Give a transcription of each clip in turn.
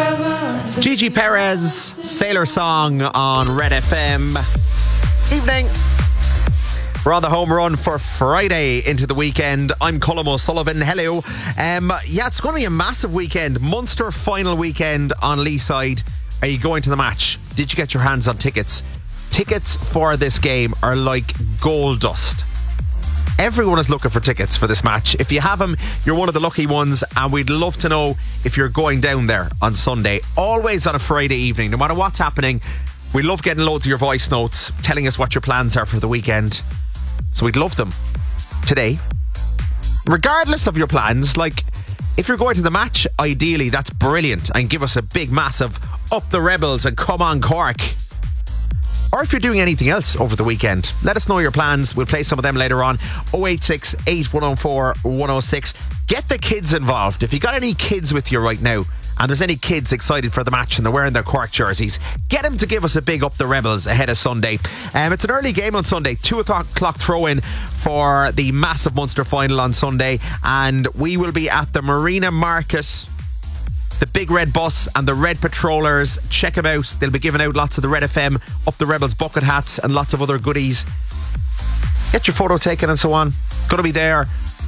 Gigi Perez, Sailor Song on Red FM. Evening. We're on the home run for Friday into the weekend. I'm Colm O'Sullivan. Hello. It's going to be a massive weekend. Munster final weekend on Leeside. Are you going to the match? Did you get your hands on tickets? Tickets for this game are like gold dust. Everyone is looking for tickets for this match. If you have them, you're one of the lucky ones, and we'd love to know if you're going down there on Sunday. Always on a Friday evening, no matter what's happening. We love getting loads of your voice notes telling us what your plans are for the weekend. So we'd love them today. Regardless of your plans, like if you're going to the match, ideally that's brilliant, and give us a big massive up the Rebels and come on Cork. Or if you're doing anything else over the weekend, let us know your plans. We'll play some of them later on. 086 8104 106. Get the kids involved. If you got any kids with you right now, and there's any kids excited for the match and they're wearing their Cork jerseys, get them to give us a big up the Rebels ahead of Sunday. It's an early game on Sunday, 2 o'clock throw-in for the massive Munster final on Sunday, and we will be at the Marina Market. The Big Red Bus and the Red Patrollers, check them out. They'll be giving out lots of the Red FM Up the Rebels bucket hats and lots of other goodies. Get your photo taken and so on. Going to be there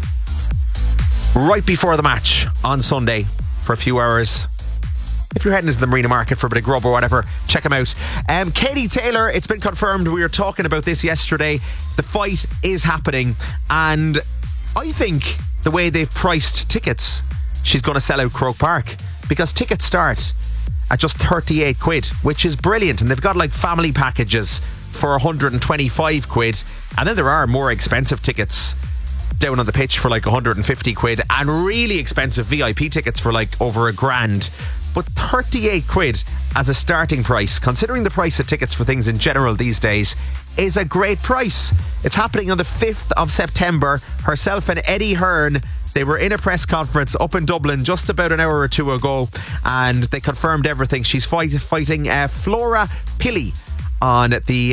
right before the match on Sunday for a few hours. If you're heading into the Marina Market for a bit of grub or whatever, check them out. Katie Taylor, it's been confirmed. We were talking about this yesterday. The fight is happening, and I think the way they've priced tickets, she's going to sell out Croke Park, because tickets start at just 38 quid, which is brilliant. And they've got like family packages for 125 quid, and then there are more expensive tickets down on the pitch for like 150 quid, and really expensive VIP tickets for like over $1,000. But 38 quid as a starting price, considering the price of tickets for things in general these days, is a great price. It's happening on the 5th of September. Herself and Eddie Hearn, they were in a press conference up in Dublin just about an hour or two ago, and they confirmed everything. She's fighting Flora Pilley on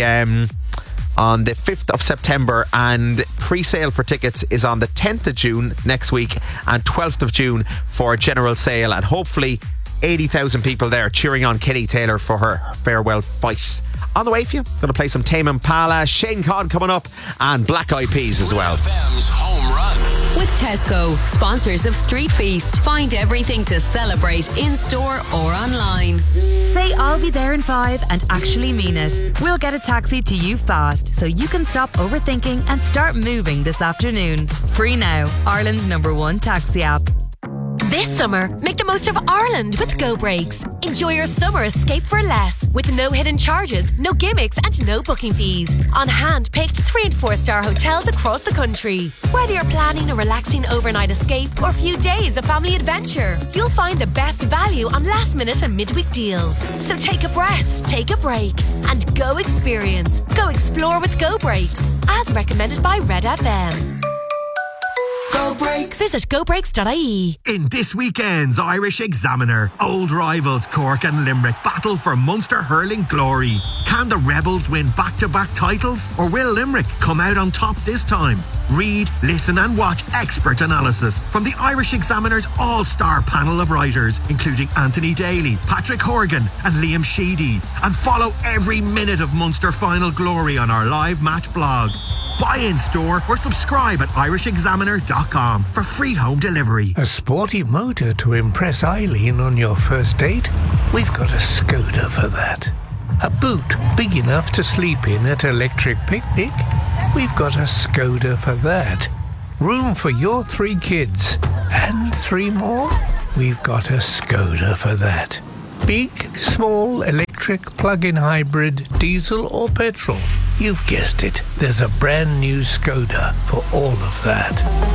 the 5th of September, and pre-sale for tickets is on the 10th of June next week and 12th of June for general sale, and hopefully 80,000 people there cheering on Katie Taylor for her farewell fight. On the way for you, going to play some Tame Impala, Shane Conn coming up, and Black Eyed Peas as well. FM's Home Run. With Tesco, sponsors of Street Feast. Find everything to celebrate in store or online. Say I'll be there in 5 and actually mean it. We'll get a taxi to you fast so you can stop overthinking and start moving this afternoon. Free now, Ireland's #1 taxi app. This summer, make the most of Ireland with Go Breaks. Enjoy your summer escape for less, with no hidden charges, no gimmicks and no booking fees. On hand-picked 3 and 4 star hotels across the country. Whether you're planning a relaxing overnight escape or a few days of family adventure, you'll find the best value on last minute and midweek deals. So take a breath, take a break, and go experience. Go explore with Go Breaks, as recommended by Red FM. Go Breaks. Visit gobreaks.ie. In this weekend's Irish Examiner, old rivals Cork and Limerick battle for Munster hurling glory. Can the Rebels win back-to-back titles, or will Limerick come out on top this time? Read, listen and watch expert analysis from the Irish Examiner's all-star panel of writers, including Anthony Daly, Patrick Horgan and Liam Sheedy, and follow every minute of Munster final glory on our live match blog. Buy in store or subscribe at irishexaminer.com for free home delivery. A sporty motor to impress Eileen on your first date? We've got a Skoda for that. A boot big enough to sleep in at Electric Picnic? We've got a Skoda for that. Room for your 3 kids and 3 more? We've got a Skoda for that. Big, small, electric, plug-in hybrid, diesel or petrol? You've guessed it. There's a brand new Skoda for all of that.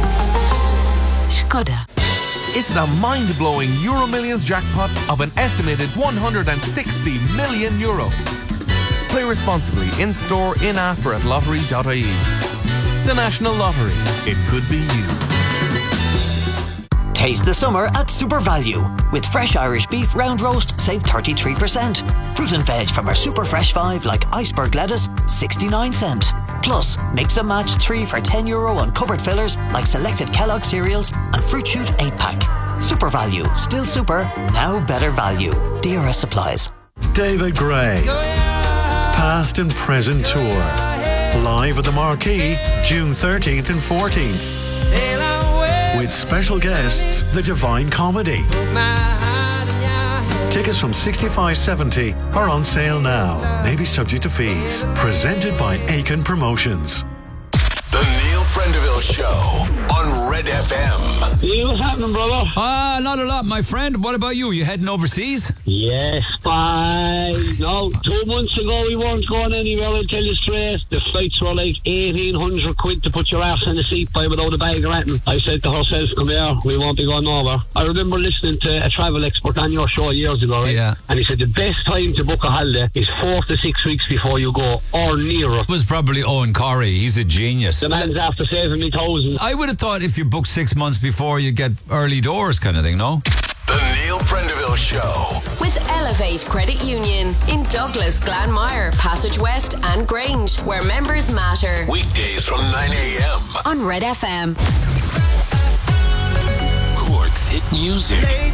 Skoda. It's a mind-blowing Euro Millions jackpot of an estimated €160 million. Play responsibly in-store, in-app or at lottery.ie. The National Lottery. It could be you. Taste the summer at Super Value. With fresh Irish beef round roast, save 33%. Fruit and veg from our Super Fresh 5 like iceberg lettuce, 69 cents. Plus, mix and match 3 for €10 on cupboard fillers like selected Kellogg cereals and Fruit Shoot 8-pack. Super value. Still super, now better value. DRS applies. David Gray. Past and Present Tour. Live at the Marquee, June 13th and 14th. With special guests, The Divine Comedy. Tickets from $65.70 are on sale now. Maybe subject to fees. Presented by Aiken Promotions. The Neil Prendeville Show on Red FM. Hey, what's happening, brother? Not a lot, my friend. What about you? You heading overseas? Yes, fine. No, 2 months ago we weren't going anywhere, I'll tell you straight. The flights were like 1,800 quid to put your ass in the seat by without a bag or anything. I said to herself, come here, we won't be going over. I remember listening to a travel expert on your show years ago, right? Yeah. And he said the best time to book a holiday is 4 to 6 weeks before you go, or nearer. It was probably Owen Corey. He's a genius. The man's after saving me thousands. I would have thought if you book 6 months before, you get early doors kind of thing, no? The Neil Prendeville Show. With Elevate Credit Union in Douglas, Glanmire, Passage West and Grange, where members matter. Weekdays from 9 a.m. on Red FM. Cork's hit music.